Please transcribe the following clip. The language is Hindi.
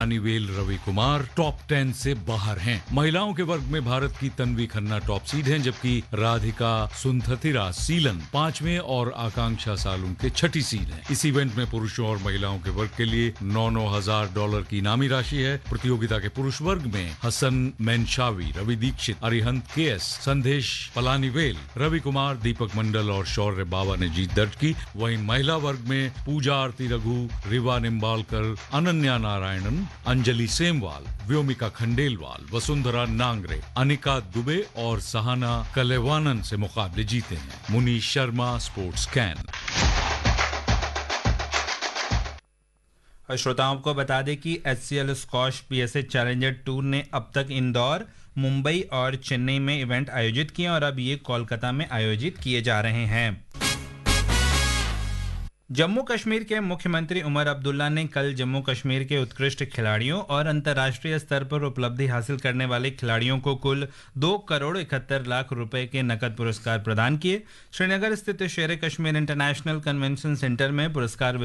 पलानीवेल रवि कुमार टॉप 10 से बाहर हैं। महिलाओं के वर्ग में भारत की तन्वी खन्ना टॉप सीड हैं, जबकि राधिका सुंथथिरा सीलन 5वें और आकांक्षा सालुंके 6ठी सीड हैं। इस इवेंट में पुरुषों और महिलाओं के वर्ग के लिए $9,000 की इनामी राशि है। प्रतियोगिता के पुरुष वर्ग में हसन मेनशावी, रवि दीक्षित, अरिहंत केएस, संदेश पलानीवेल, रवि कुमार, दीपक मंडल और शौर्य बाबा ने जीत दर्ज की। वहीं महिला वर्ग में पूजा आरती रघु, रिवा निम्बालकर, अनन्या नारायणन, अंजलि सेमवाल, व्योमिका खंडेलवाल, वसुंधरा नांगरे, अनिका दुबे और सहाना कलेवानन से मुकाबले जीते हैं। Munish Sharma, sports can. श्रोताओं को बता दें कि HCL squash PSA challenger tour ने अब तक इंदौर, मुंबई और चेन्नई में इवेंट आयोजित किए और अब ये कोलकाता में आयोजित किए जा रहे हैं। जम्मू कश्मीर के मुख्यमंत्री उमर अब्दुल्ला ने कल जम्मू कश्मीर के उत्कृष्ट खिलाड़ियों और अंतर्राष्ट्रीय स्तर पर उपलब्धि हासिल करने वाले खिलाड़ियों को कुल 2,71,00,000 रुपए के नकद पुरस्कार प्रदान किए। श्रीनगर स्थित शेर कश्मीर इंटरनेशनल कन्वेंशन सेंटर में पुरस्कार